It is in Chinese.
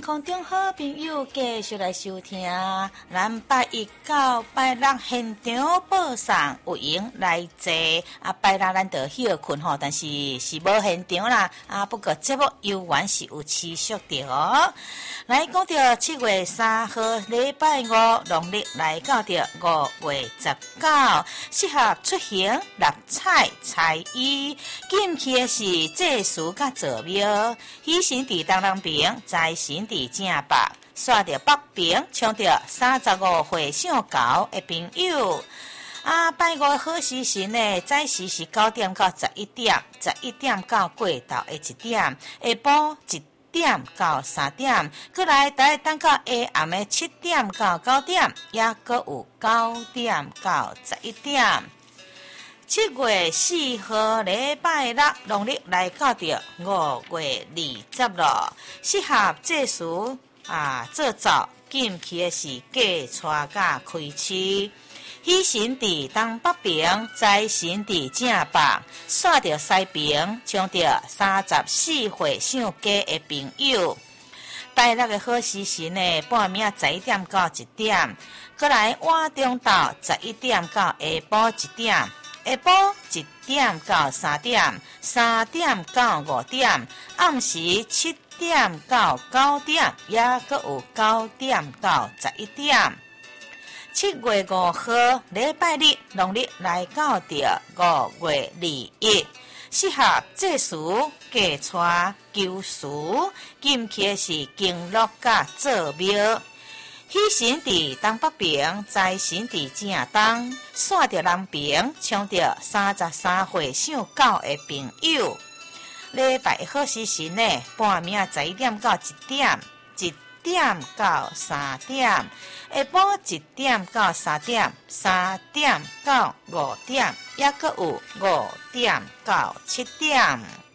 空中好朋友继续来收听，咱拜一到拜六现场播送有闲来坐，拜六咱就休困吼，但是是无现场啦，不过节目犹原是有持续的哦。来讲到7月3號禮拜5，農曆來到着5月19，適合出行六彩彩衣，禁忌的是祭祀甲坐廟，喜神佇東南邊，財神佇正北，煞着北邊，搶着35歲上高的朋友。拜五好時辰呢，早時是9點到11點，11點到過頭的1點，下晡1點到3點，過來等到下暗的7點到9點，也閣有9點到11點。7月4號禮拜六，農曆來到着5月26，適合祭祀做灶，禁忌的是嫁娶甲開市。喜神佇東北邊，財神佇正北，煞着西邊，搶着34歲上家的朋友。拜六的好時辰呢，半暝11點到1點，過來晚中晝11點到下晡1點，下晡1點到3點，3點到5點，暗時7點到9點，也閣有9點到11點。7月5號禮拜日，農曆來到着5月21，適合祭祀、嫁娶、求嗣，禁忌是敬樂甲做廟。喜神佇東北邊，財神佇正東，煞着南邊，搶着33歲上高的朋友。禮拜好時辰呢，半暝11點到1點，1點到3點，下晡1點到3點，3點到5點，也閣有5點到7點。